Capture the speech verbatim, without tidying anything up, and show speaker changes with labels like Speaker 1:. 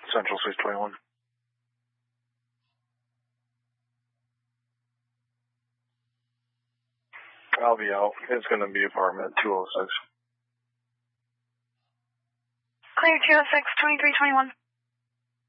Speaker 1: Central Suite twenty-one. I'll be out. It's going to be apartment two oh six.
Speaker 2: Clear two oh six, twenty-three twenty-one.